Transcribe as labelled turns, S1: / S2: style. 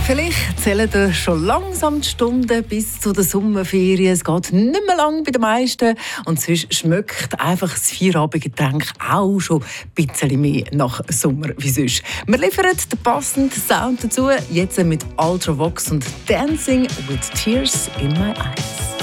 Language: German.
S1: Vielleicht zählen da schon langsam die Stunden bis zu den Sommerferien. Es geht nicht mehr lang bei den meisten. Und sonst schmeckt einfach das Feierabendgetränk auch schon ein bisschen mehr nach Sommer wie sonst. Wir liefern den passenden Sound dazu, jetzt mit Ultravox und Dancing with Tears in My Eyes.